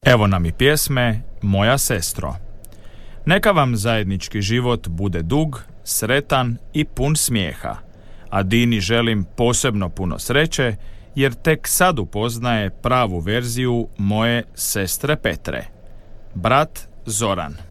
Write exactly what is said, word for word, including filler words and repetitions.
Evo nam i pjesme Moja sestro. Neka vam zajednički život bude dug, sretan i pun smijeha. A Dini želim posebno puno sreće, jer tek sad upoznaje pravu verziju moje sestre Petre. Brat Zoran.